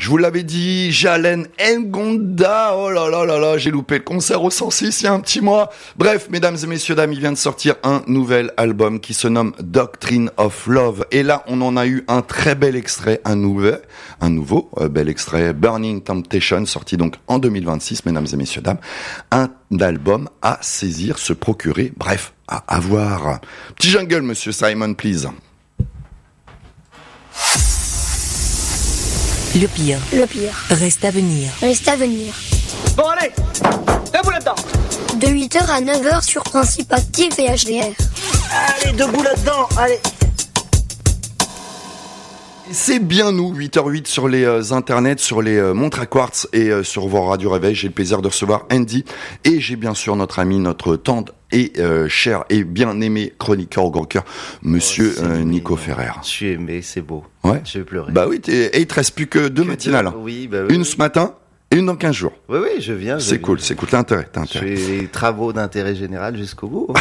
Je vous l'avais dit, Jalen Ngonda, oh là là là là, j'ai loupé le concert au 106 il y a un petit mois. Bref, mesdames et messieurs, dames, il vient de sortir un nouvel album qui se nomme Doctrine of Love. Et là, on en a eu un très bel extrait, un nouveau bel extrait, Burning Temptation, sorti donc en 2026, mesdames et messieurs, dames. Un album à saisir, se procurer, bref, à avoir. Petit jungle, monsieur Simon, please. Le pire reste à venir. Bon allez, debout là-dedans. De 8h à 9h sur Principe Actif et HDR. Allez, debout là-dedans, allez. C'est bien nous, 8h08 sur les internets, sur les montres à quartz et sur vos radios réveil. J'ai le plaisir de recevoir Andy et j'ai bien sûr notre ami, notre tante et cher et bien aimé chroniqueur au grand cœur, monsieur Nico Ferrer. Je suis aimé, c'est beau. Ouais. Je vais pleurer. Bah oui, et il te reste plus que deux matinales. Oui, bah oui. Une ce matin et une dans 15 jours. Oui, je viens. C'est cool, t'as intérêt. Je fais les travaux d'intérêt général jusqu'au bout.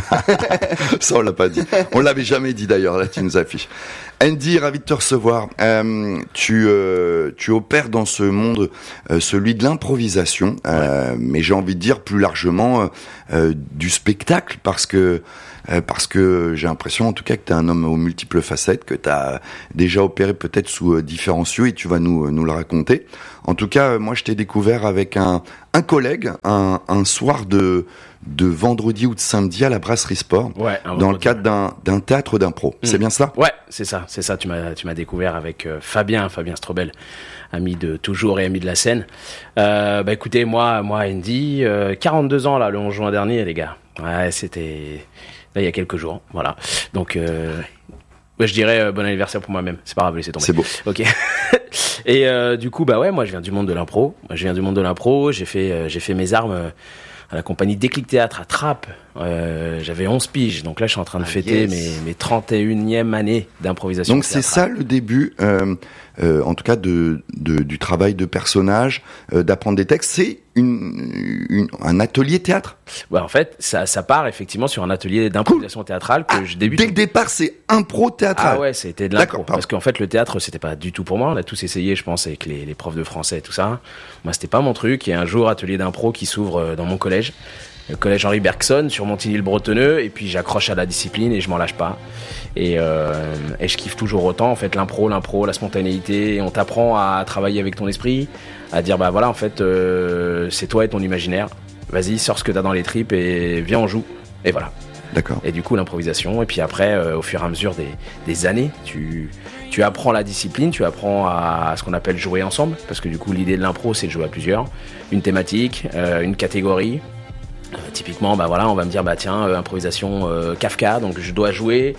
Ça, on l'a pas dit. On l'avait jamais dit d'ailleurs, là, tu nous affiches. Andy, ravi de te recevoir. Tu opères dans ce monde, celui de l'improvisation, mais j'ai envie de dire plus largement du spectacle, parce que j'ai l'impression en tout cas que tu es un homme aux multiples facettes, que tu as déjà opéré peut-être sous différents cieux et tu vas nous le raconter. En tout cas, moi je t'ai découvert avec un collègue un soir de vendredi ou de samedi à la Brasserie Sport, dans le cadre d'un théâtre d'impro. C'est bien ça ? Ouais, c'est ça. Tu m'as découvert avec Fabien Strobel, ami de toujours et ami de la scène. Écoutez, moi Andy, 42 ans là, le 11 juin dernier, les gars. Ouais, c'était là il y a quelques jours, voilà. Donc je dirais bon anniversaire pour moi-même. C'est pas grave, laissez tomber. C'est beau. Ok. Et du coup, moi je viens du monde de l'impro. J'ai fait mes armes à la compagnie Déclic Théâtre à Trappes. J'avais 11 piges. Donc là, je suis en train de fêter mes 31e années d'improvisation. Donc c'est ça le début, en tout cas du travail de personnage, d'apprendre des textes. C'est un atelier théâtre. Ouais, en fait, ça part effectivement sur un atelier d'improvisation théâtrale que je débute. Dès le départ, c'est impro théâtral. Ah ouais, c'était de l'impro. Parce qu'en fait, le théâtre, c'était pas du tout pour moi. On a tous essayé, je pense, avec les profs de français et tout ça. Moi, c'était pas mon truc. Et un jour, atelier d'impro qui s'ouvre dans mon collège. Le collège Henri Bergson sur Montigny-le-Bretonneux, et puis j'accroche à la discipline et je m'en lâche pas. Et je kiffe toujours autant, en fait, l'impro, la spontanéité. Et on t'apprend à travailler avec ton esprit, à dire voilà, en fait, c'est toi et ton imaginaire. Vas-y, sors ce que t'as dans les tripes et viens, on joue. Et voilà. D'accord. Et du coup, l'improvisation. Et puis après, au fur et à mesure des années, tu apprends la discipline, tu apprends à ce qu'on appelle jouer ensemble, parce que du coup, l'idée de l'impro, c'est de jouer à plusieurs. Une thématique, une catégorie. Typiquement, on va me dire, improvisation Kafka, donc je dois jouer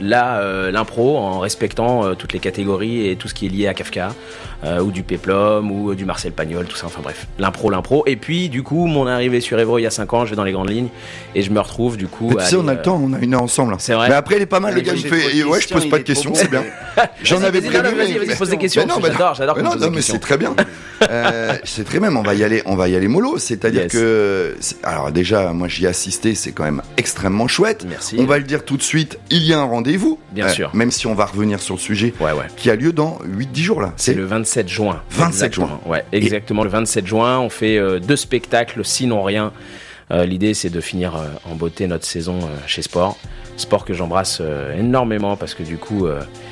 l'impro en respectant toutes les catégories et tout ce qui est lié à Kafka, ou du Péplum, ou du Marcel Pagnol, tout ça, enfin bref, l'impro. Et puis, du coup, mon arrivée sur Évora il y a 5 ans, je vais dans les grandes lignes, et je me retrouve, du coup... Tu sais, on a le temps, on a une heure ensemble. Là. C'est vrai. Mais après, il est pas mal, le gars, je pose pas de questions, c'est bien. J'en avais prévu. Vas-y, pose des questions. J'adore. Non, mais c'est très bien. C'est très bien, on va y aller mollo. C'est-à-dire que, alors déjà, moi j'y ai assisté, c'est quand même extrêmement chouette. Merci. On va le dire tout de suite, il y a un rendez-vous. Bien sûr. Même si on va revenir sur le sujet, qui a lieu dans 8-10 jours là. C'est le 27 juin. 27 juin. Ouais, exactement. Le 27 juin, on fait 2 spectacles, sinon rien. L'idée, c'est de finir en beauté notre saison chez Sport que j'embrasse énormément, parce que du coup,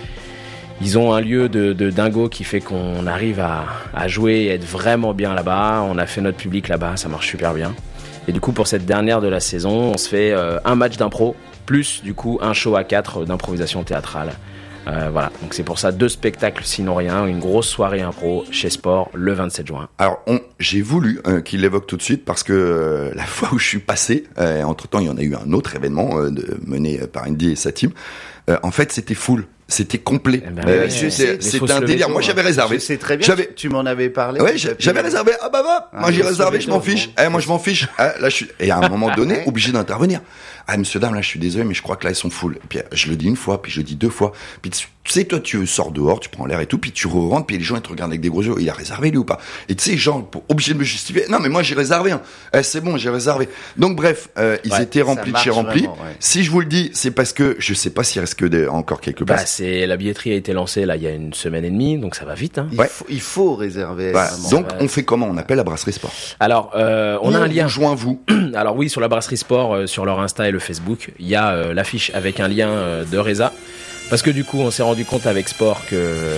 ils ont un lieu de dingo qui fait qu'on arrive à jouer et être vraiment bien là-bas. On a fait notre public là-bas, ça marche super bien. Et du coup, pour cette dernière de la saison, on se fait un match d'impro, plus du coup un show à 4 d'improvisation théâtrale. Voilà, donc c'est pour ça 2 spectacles sinon rien, une grosse soirée impro chez Sport le 27 juin. Alors j'ai voulu qu'il l'évoque tout de suite, parce que la fois où je suis passé, entre-temps il y en a eu un autre événement mené par Andy et sa team, en fait c'était full. C'était complet. C'était un délire. Moi, j'avais réservé. C'est très bien. Tu m'en avais parlé. Ouais, j'avais réservé. Moi, j'ai réservé, je m'en fiche. Moi, je m'en fiche. Là, et à un moment donné, obligé d'intervenir. Monsieur, dame, là, je suis désolé, mais je crois que là, ils sont full. Et puis, je le dis une fois, puis je le dis 2 fois. Puis, tu sais, toi, tu sors dehors, tu prends l'air et tout, puis tu rentres, puis les gens, ils te regardent avec des gros yeux, il a réservé, lui, ou pas? Et tu sais, genre, obligé de me justifier. Non, mais moi, j'ai réservé, hein. C'est bon, j'ai réservé. Donc, bref, ils étaient remplis de chez remplis. Vraiment, ouais. Si je vous le dis, c'est parce que je sais pas s'il reste encore quelques places. La billetterie a été lancée, là, il y a une semaine et demie, donc ça va vite, hein. Il faut réserver. Voilà. Vraiment. Donc, on fait comment? On appelle la Brasserie Sport. Alors, on a un lien. Joins-vous. Alors oui, sur la Brasserie Sport, sur leur Insta et le Facebook, il y a l'affiche avec un lien de Reza. Parce que du coup, on s'est rendu compte avec Sport que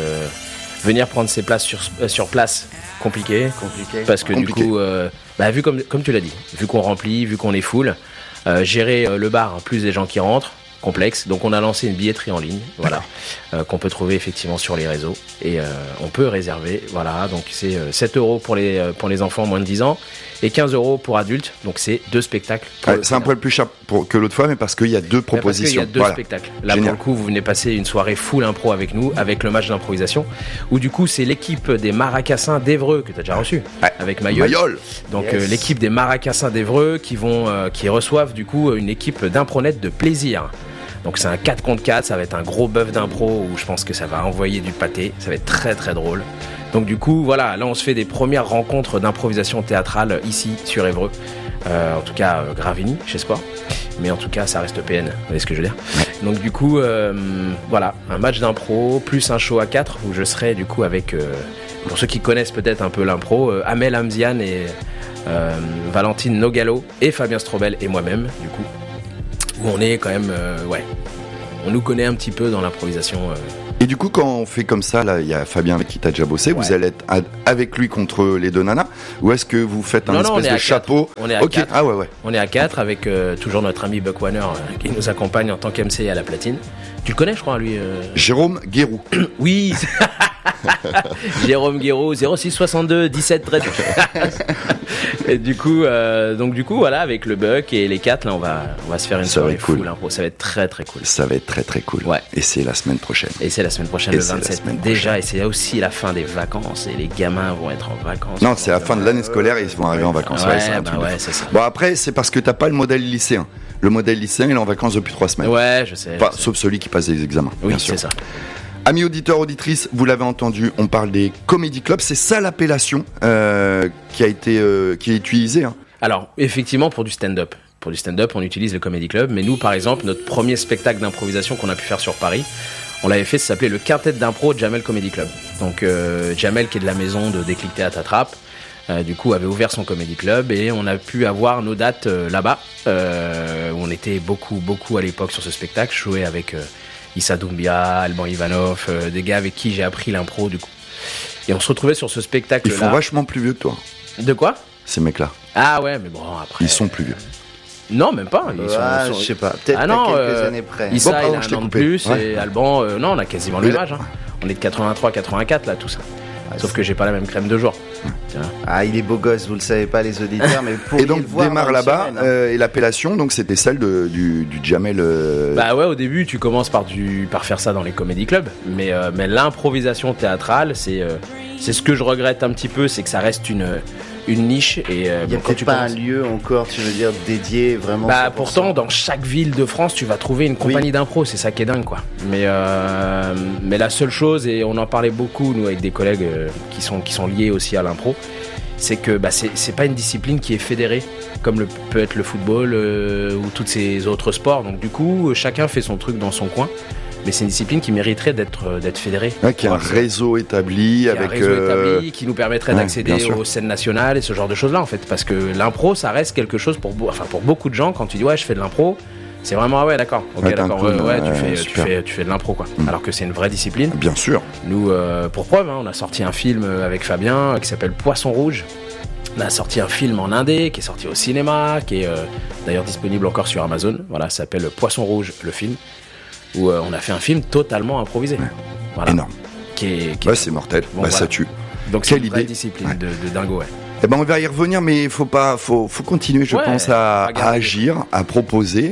venir prendre ses places sur place, compliqué. Parce que Compliqué. du coup, vu comme tu l'as dit, vu qu'on remplit, vu qu'on est full, gérer le bar plus les gens qui rentrent, complexe. Donc on a lancé une billetterie en ligne, voilà, qu'on peut trouver effectivement sur les réseaux et on peut réserver, voilà. Donc c'est 7 € pour les enfants moins de 10 ans et 15 € pour adultes. Donc c'est 2 spectacles. C'est un poil plus cher que l'autre fois, mais parce qu'il y a 2 propositions. Parce qu'il y a 2 spectacles. Là, Génial. pour le coup, vous venez passer une soirée full impro avec nous, avec le match d'improvisation, où du coup, c'est l'équipe des Maracassins d'Évreux que tu as déjà reçu, avec Mayol. Donc, Yes. l'équipe des Maracassins d'Évreux qui reçoivent du coup une équipe d'impronettes de plaisir. Donc, c'est un 4 contre 4, ça va être un gros bœuf d'impro où je pense que ça va envoyer du pâté, ça va être très très drôle. Donc, du coup, voilà, là, on se fait des premières rencontres d'improvisation théâtrale ici sur Évreux. En tout cas, Gravigny, chez Sport. Mais en tout cas, ça reste PN, vous voyez ce que je veux dire. Donc du coup, voilà, un match d'impro, plus un show à 4, où je serai du coup avec, pour ceux qui connaissent peut-être un peu l'impro, Amel Hamzian et Valentine Nogalo, et Fabien Strobel et moi-même, du coup. Où on est quand même, on nous connaît un petit peu dans l'improvisation. Et du coup, quand on fait comme ça, là, il y a Fabien avec qui t'as déjà bossé, vous allez être avec lui contre les 2 nanas, ou est-ce que vous faites un espèce de chapeau? On est à 4. Ah ouais. On est à 4 avec toujours notre ami Buck Warner qui nous accompagne en tant qu'MC à la platine. Tu le connais, je crois, lui Jérôme Guérou. Oui. Jérôme Guéraud, 06 62 17 13. Et du coup, voilà, avec le Buck et les 4, là, on va se faire une soirée cool. full impro. Ça va être très très cool. Ça va être très très cool. Ouais. Et c'est la semaine prochaine. Et c'est la semaine prochaine, Et le c'est la 27. semaine Déjà, prochaine. et c'est aussi la fin des vacances. Et les gamins vont être en vacances. Non, c'est la fin de l'année scolaire et ils vont arriver en vacances. Ouais, c'est un truc de fou. c'est ça. Bon, après, c'est parce que t'as pas le modèle lycéen. Le modèle lycéen, il est en vacances depuis 3 semaines. Ouais, je sais. Enfin, sauf celui qui passe des examens. Oui, bien sûr. c'est ça. Amis auditeurs, auditrices, vous l'avez entendu, on parle des comedy clubs. C'est ça l'appellation qui est utilisée. Hein. Alors, effectivement, pour du stand-up. Pour du stand-up, on utilise le comedy club. Mais nous, par exemple, notre premier spectacle d'improvisation qu'on a pu faire sur Paris, on l'avait fait, ça s'appelait le Quintet d'impro Jamel Comedy Club. Donc, Jamel, qui est de la maison de Déclic Théâtre Attrape, du coup, avait ouvert son comedy club et on a pu avoir nos dates là-bas. On était beaucoup à l'époque sur ce spectacle. Je jouais avec Issa Doumbia, Alban Ivanov, des gars avec qui j'ai appris l'impro, du coup. Et on se retrouvait sur ce spectacle-là. Ils font vachement plus vieux que toi, De quoi? ces mecs-là. Ah ouais, mais bon, après... Ils sont plus vieux. Non, même pas. Ils Ah, sont... je sais pas. Peut-être Ah non, à quelques années près. Issa, Bon, pardon, il je a t'ai un an de coupé. plus, Ouais. et Alban, non, on a quasiment le Mais même âge. Hein. On est de 83, 84, là, tout ça. Sauf que j'ai pas la même crème de jour. Tiens. Ah, il est beau gosse, vous le savez pas les auditeurs, mais pour Et donc démarre là-bas et l'appellation, donc c'était celle du Jamel. Bah ouais, au début, tu commences par faire ça dans les comédie clubs, mais l'improvisation théâtrale, c'est ce que je regrette un petit peu, c'est que ça reste une niche. Et il y a quand peut-être tu pas commences- un lieu encore, tu veux dire, dédié vraiment. Bah 100%. pourtant, dans chaque ville de France, tu vas trouver une compagnie d'impro, c'est ça qui est dingue, quoi. Mais la seule chose, et on en parlait beaucoup nous avec des collègues qui sont liés aussi à l'impro, c'est que c'est pas une discipline qui est fédérée comme peut être le football ou tous ces autres sports. Donc du coup, chacun fait son truc dans son coin. Mais c'est une discipline qui mériterait d'être fédérée. Ouais, qui a un réseau établi avec. Un réseau établi qui nous permettrait ouais, d'accéder bien sûr. aux scènes nationales et ce genre de choses-là, en fait. Parce que l'impro, ça reste quelque chose pour beaucoup de gens. Quand tu dis ouais, je fais de l'impro, c'est vraiment ah ouais, d'accord. Ok, Ouais, t'es un d'accord. clown, Ouais, super. tu fais de l'impro, quoi. Alors que c'est une vraie discipline. Bien sûr. Nous, pour preuve, hein, on a sorti un film avec Fabien qui s'appelle Poisson Rouge. On a sorti un film en indé qui est sorti au cinéma, qui est d'ailleurs disponible encore sur Amazon. Voilà, ça s'appelle Poisson Rouge, le film, où on a fait un film totalement improvisé. Voilà. Énorme. Qui est Ouais, c'est mortel. Bon, Ça voilà. tue. Donc c'est Quelle une vraie idée. discipline Ouais. de dingo, ouais. Eh ben on va y revenir, mais faut continuer, je pense, à agir, à proposer.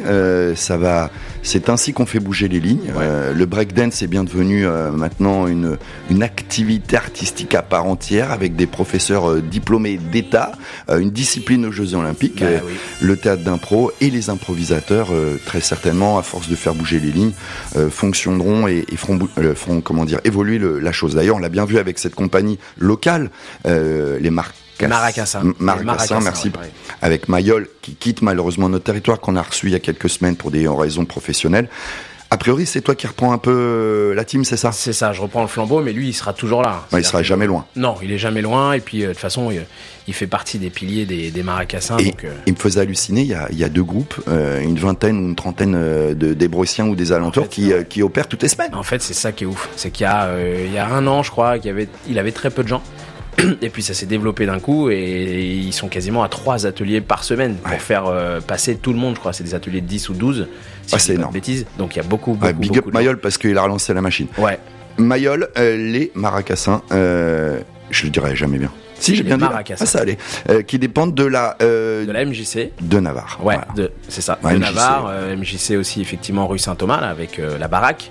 C'est ainsi qu'on fait bouger les lignes. Le breakdance est bien devenu maintenant une activité artistique à part entière, avec des professeurs diplômés d'État, une discipline aux Jeux Olympiques, le théâtre d'impro et les improvisateurs, très certainement, à force de faire bouger les lignes, fonctionneront et feront évoluer la chose. D'ailleurs, on l'a bien vu avec cette compagnie locale, les Maracassin, merci. Ouais. Avec Mayol, qui quitte malheureusement notre territoire, qu'on a reçu il y a quelques semaines pour des raisons professionnelles. A priori, c'est toi qui reprends un peu la team, c'est ça ? C'est ça, je reprends le flambeau, mais lui, il sera toujours là. Il sera jamais loin. Non, il est jamais loin, et puis de toute façon, il fait partie des piliers des Maracassins. Et il me faisait halluciner, il y a 2 groupes, une vingtaine ou une trentaine des Broussiens ou des alentours qui opèrent toutes les semaines. En fait, c'est ça qui est ouf. C'est qu'il y a 1 an, je crois, il avait très peu de gens. Et puis ça s'est développé d'un coup et ils sont quasiment à 3 ateliers par semaine pour faire passer tout le monde, je crois. C'est des ateliers de 10 ou 12, si c'est énorme. Bêtises. Donc il y a beaucoup big up Mayol parce qu'il a relancé la machine. Ouais. Mayol, les Maracassins, je le dirai jamais bien. Si j'ai bien dit. Ça allait. Qui dépendent de la MJC de Navarre. Ouais, voilà. C'est ça. De Navarre, MJC aussi effectivement rue Saint-Thomas là, avec la baraque.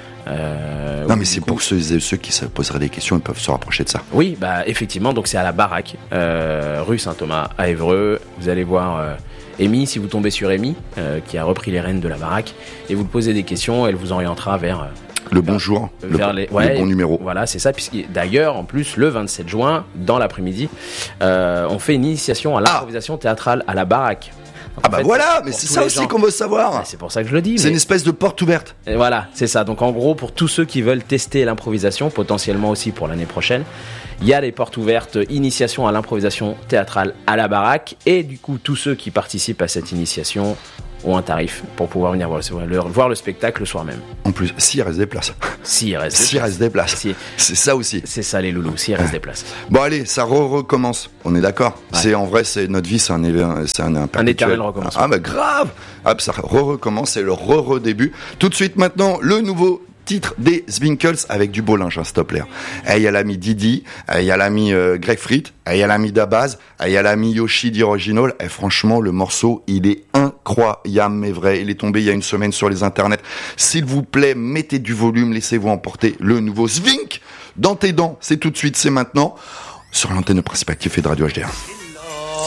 Non mais c'est pour ceux qui se poseraient des questions, ils peuvent se rapprocher de ça. Oui, bah effectivement, donc c'est à la baraque, rue Saint-Thomas à Évreux. Vous allez voir Amy, si vous tombez sur Amy, qui a repris les rênes de la baraque, et vous posez des questions, elle vous orientera vers le bonjour, le bon numéro. Voilà, c'est ça. Puisque d'ailleurs, en plus, le 27 juin, dans l'après-midi, on fait une initiation à l'improvisation théâtrale à la baraque. Voilà, mais c'est ça aussi qu'on veut savoir. C'est pour ça que je le dis. C'est une espèce de porte ouverte. Et voilà, c'est ça. Donc en gros, pour tous ceux qui veulent tester l'improvisation, potentiellement aussi pour l'année prochaine, il y a les portes ouvertes, initiation à l'improvisation théâtrale à la baraque. Et du coup, tous ceux qui participent à cette initiation ont un tarif pour pouvoir venir voir le spectacle le soir même. En plus, s'il reste des places. S'il reste des places. C'est ça aussi. C'est ça les loulous, s'il reste des places. Bon allez, ça recommence. On est d'accord. C'est notre vie, c'est un éternel recommencement. Ah bah grave. Ça recommence, c'est le redébut. Tout de suite maintenant, le nouveau titre des Zwinkels avec du beau linge, stop l'air. Il y a l'ami Didi, il y a l'ami Greg Frit, il y a l'ami Dabaz, il y a l'ami Yoshi d'Original. Et franchement, le morceau, il est incroyable, mais vrai. Il est tombé il y a une semaine sur les internets. S'il vous plaît, mettez du volume, laissez-vous emporter. Le nouveau Zwink dans tes dents, c'est tout de suite, c'est maintenant. Sur l'antenne de Principe Actif et de Radio HDR.